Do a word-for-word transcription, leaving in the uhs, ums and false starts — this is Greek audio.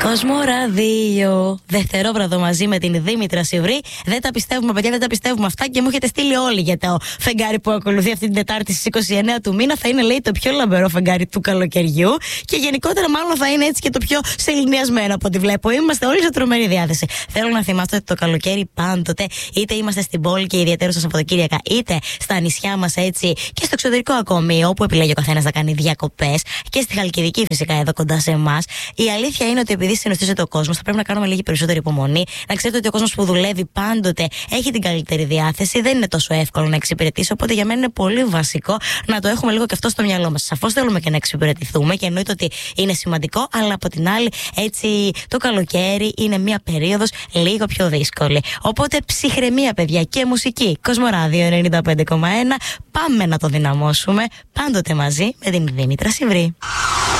Κοσμοράδιο. Δευτερόβραδο μαζί με την Δήμητρα Σιβρή. Δεν τα πιστεύουμε, παιδιά, δεν τα πιστεύουμε αυτά και μου έχετε στείλει όλοι για το φεγγάρι που ακολουθεί αυτή την Τετάρτη στις είκοσι εννέα του μήνα. Θα είναι, λέει, το πιο λαμπερό φεγγάρι του καλοκαιριού. Και γενικότερα, μάλλον θα είναι έτσι και το πιο σεληνιασμένο από ό,τι βλέπω. Είμαστε όλοι σε τρομερή διάθεση. Θέλω να θυμάστε ότι το καλοκαίρι πάντοτε, είτε είμαστε στην πόλη και ιδιαίτερα στα Σαββατοκύριακα, είτε στα νησιά μας έτσι και στο εξωτερικό ακόμη, όπου επιλέγει ο καθένας να κάνει διακοπές, και στη Χαλκιδική φυσικά εδώ κοντά σε εμάς. Η αλήθεια είναι ότι επειδή συνοστίζεται ο κόσμος, θα πρέπει να κάνουμε λίγη περισσότερη υπομονή. Να ξέρετε ότι ο κόσμος που δουλεύει πάντοτε έχει την καλύτερη διάθεση, δεν είναι τόσο εύκολο να εξυπηρετήσει. Οπότε για μένα είναι πολύ βασικό να το έχουμε λίγο και αυτό στο μυαλό μας. Σαφώς θέλουμε και να εξυπηρετηθούμε και εννοείται ότι είναι σημαντικό, αλλά από την άλλη, έτσι το καλοκαίρι είναι μια περίοδος λίγο πιο δύσκολη. Οπότε ψυχραιμία, παιδιά, και μουσική. Κοσμοράδιο ενενήντα πέντε κόμμα ένα. Πάμε να το δυναμώσουμε πάντοτε μαζί με την Δήμητρα Σιβρή.